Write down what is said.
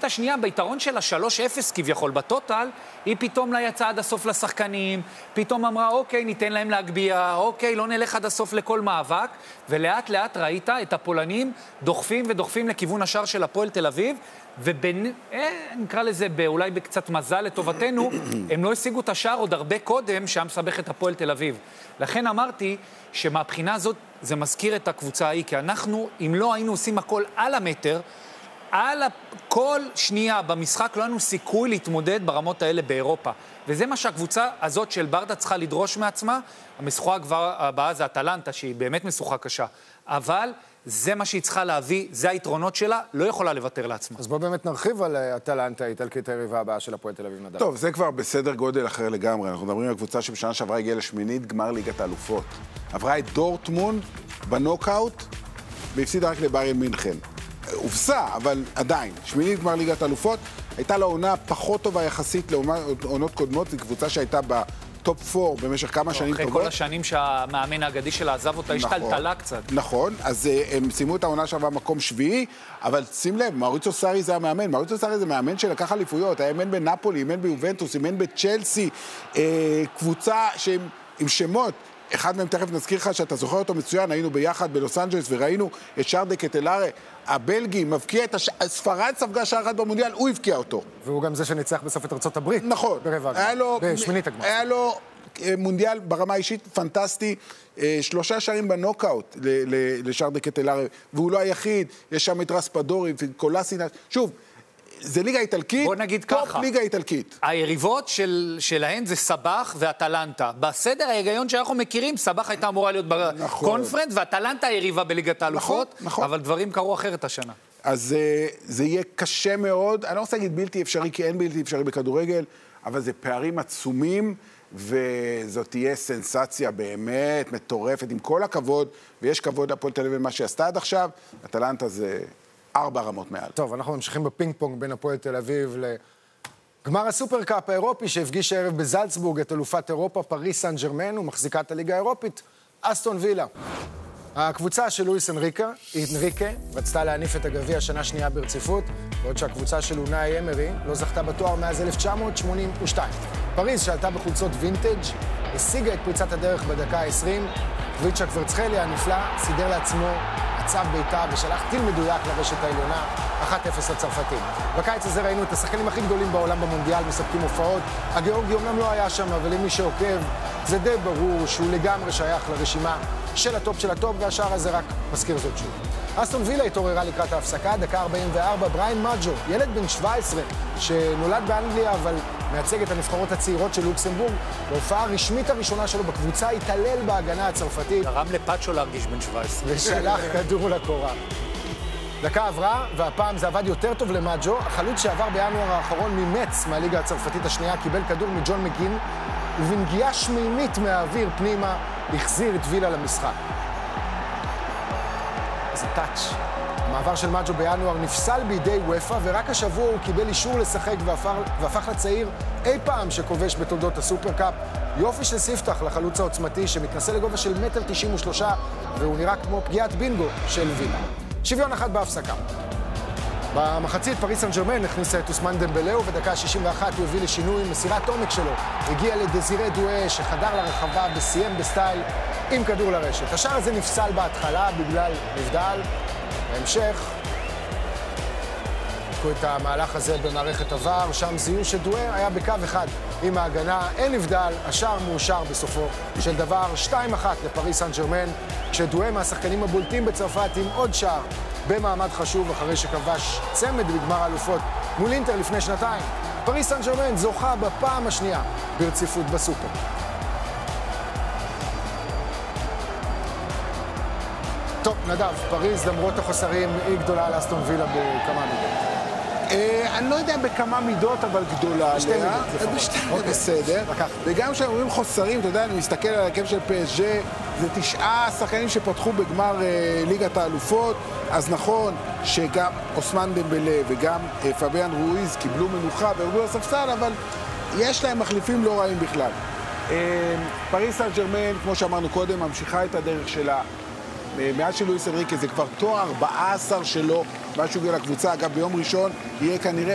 השנייה, ביתרון של ה-3-0 כביכול בטוטל, היא פתאום לה יצאה עד הסוף לשחקנים, פתאום אמרה, אוקיי, ניתן להם להגביע, אוקיי, לא נלך עד הסוף לכל מאבק, ולאט לאט ראית את הפולנים דוחפים ודוחפים לכיוון השאר של הפועל תל אביב, נקרא לזה אולי בקצת מזל לטובתנו, הם לא השיגו את השאר עוד הרבה קודם שהיה מסבך את הפועל תל אביב. לכן אמרתי שמהבחינה הזאת זה מזכיר את הקבוצה ההיא, כי אנחנו, אם לא היינו עושים הכל על המטר, כל שנייה במשחק לא היינו סיכוי להתמודד ברמות האלה באירופה. וזה מה שהקבוצה הזאת של ברדה צריכה לדרוש מעצמה. המשחק הבאה זה אטלנטה, שהיא באמת משחקה קשה. אבל זה מה שהיא צריכה להביא, זה היתרונות שלה, לא יכולה לוותר לעצמה. אז בוא באמת נרחיב על אטלנטה, איטלקית היריבה הבאה של הפועל תל אביב נדב. טוב, זה כבר בסדר גודל אחר לגמרי. אנחנו מדברים על קבוצה שבשנה שעברה הגיעה לשמינית גמר ליגת האלופות. עברה את דורטמונד בנוקאוט, והפסידה רק לביירן מינכן. הופסה, אבל עדיין. שמינית גמר ליגת האלופות, הייתה לה עונה פחות טובה יחסית לעונות קודמות, זו קבוצה שהייתה בטופ 4 במשך כמה שנים טובות. אחרי כל השנים שהמאמן האגדי שלה עזב אותה, השתלטלה קצת. נכון, אז הם סיימו את העונה שעברה מקום שביעי, אבל שים לב, מאוריציו סארי זה המאמן. מאוריציו סארי זה מאמן שלקח אליפויות, היה מאמן בנפולי, מאמן ביובנטוס, מאמן בצ'לסי, קבוצה עם שמות. אחד מהם תכף נזכיר לך שאתה זוכר אותו מצוין, היינו ביחד בלוס אנג'לס וראינו את שרדה קטלארה, הבלגי, מבקיע את ספרד ספגה שער אחד במונדיאל, הוא הבקיע אותו. והוא גם זה שניצח בסוף את ארצות הברית. נכון. בשמינית הגמר. היה לו מונדיאל ברמה אישית פנטסטי, 3 שערים בנוקאוט לשרדה קטלארה, והוא לא היחיד, יש שם את רספדורי וקולאסינה, שוב, זה ליגה איטלקית, בוא נגיד טופ ככה. ליגה איטלקית. היריבות שלהן זה סבח ואטלנטה. בסדר ההיגיון שאנחנו מכירים, סבח הייתה אמורה להיות בקונפרנס, ואטלנטה היריבה בליגת האלופות, נכון. אבל דברים קרו אחרת השנה. אז זה יהיה קשה מאוד, אני לא רוצה להגיד בלתי אפשרי, כי אין בלתי אפשרי בכדורגל, אבל זה פערים עצומים, וזאת תהיה סנסציה באמת מטורפת, עם כל הכבוד, ויש כבוד להפועל תל אביב מה שעשתה עד עכשיו, אטלנטה זה 4 רמות מעל. טוב, אנחנו ממשיכים בפינג פונג בין הפועל תל אביב לגמר הסופרקאפ האירופי שהפגיש הערב בזלצבורג את אלופת אירופה, פריס סן ז'רמן, ומחזיקה את הליגה האירופית, אסטון וילה. הקבוצה של לואיס אנריקה רצתה להניף את הגביע שנה שנייה ברציפות, בעוד שהקבוצה של אונאי אמרי לא זכתה בתואר מאז 1982. פריז שעלתה בחולצות וינטג' השיגה את פריצת הדרך בדקה ה-20, קוויצ'ה קוורצחליה הנפלא סידר לעצמו עצב ביתה ושלח טיל מדויק לרשת העליונה, 1-0 לצרפתים. בקיץ הזה ראינו את השחקנים הכי גדולים בעולם במונדיאל מספקים הופעות. הגיאורגי אומנם לא היה שם, אבל למי שעוקב זה די ברור שהוא לגמרי שייך לרשימה של הטופ של הטופ, והשאר הזה רק מזכיר זאת שוב. אסטון וילה התעוררה לקראת ההפסקה, דקה 44, בריין מאג'ו, ילד בן 17 שנולד באנגליה אבל מייצג את הנבחרות הצעירות של לוקסמבורג, בהופעה הרשמית הראשונה שלו בקבוצה התעלל בהגנה הצרפתית. גרם לפאצ'ו להרגיש בן 17. ושלח כדור לקורה. דקה עברה, והפעם זה עבד יותר טוב למאג'ו. החלוץ שעבר בינואר האחרון ממץ מהליגה הצרפתית השנייה קיבל כדור מג'ון מגין, ובנגיעה שמימית מהאוויר פנימה החזיר את וילה למשחק. זה טאץ'. המעבר של מאג'ו בינואר נפסל בידי וופא, ורק השבוע הוא קיבל אישור לשחק והפך לצעיר אי פעם שכובש בתולדות הסופרקאפ. יופי של ספתח לחלוץ העוצמתי שמתנסה לגובה של 1.93 מטר, והוא נראה כמו פגיעת בינגו של וילה. 1-1 בהפסקה. במחצית פריס סן ז'רמן הכניסה את אוסמן דמבלה, ובדקה 61 הוא הביא לשינוי מסירת עומק שלו. הגיע לדזירה דואה שחדר לרחבה וסיים בסטייל עם כדור לרשת. השער הזה נפסל בהתחלה בגלל נבדל. בהמשך, בדקו את המהלך הזה במערכת עבר, שם זיהו שדואה היה בקו אחד עם ההגנה, אין נבדל, השער מאושר בסופו של דבר, 2-1 לפריס סן ז'רמן, כשדואה מהשחקנים הבולטים בצרפת עם עוד שער במעמד חשוב אחרי שכבש צמד בגמר האלופות מול אינטר לפני שנתיים. פריס סן ז'רמן זוכה בפעם השנייה ברציפות בסופר. טוב, נדב, פריז למרות החוסרים היא גדולה לאסטון וילה בכמה מידות. אני לא יודע בכמה מידות, אבל גדולה. בשתי מידות. בשתי מידות, בסדר. וגם כשאנחנו רואים חוסרים, אתה יודע, אני מסתכל על ההרכב של PSG, זה 9 שחקנים שפתחו בגמר ליגת האלופות, אז נכון שגם אוסמן דמבלה וגם פביאן רואיז קיבלו מנוחה והרדו לספסל, אבל יש להם מחליפים לא רעים בכלל. פריס סן ז'רמן, כמו שאמרנו קודם, ממשיכה את הדרך שלה. מאז של לואיס אנריקה, זה כבר תואר 14 שלו, משהו בגלל הקבוצה. אגב, ביום ראשון יהיה כנראה